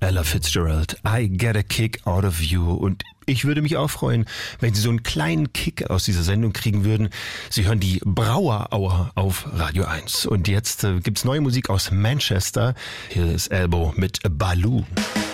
Ella Fitzgerald, I get a kick out of you. Und ich würde mich auch freuen, wenn Sie so einen kleinen Kick aus dieser Sendung kriegen würden. Sie hören die Brauer Hour auf Radio 1. Und jetzt gibt's neue Musik aus Manchester. Hier ist Elbow mit Baloo.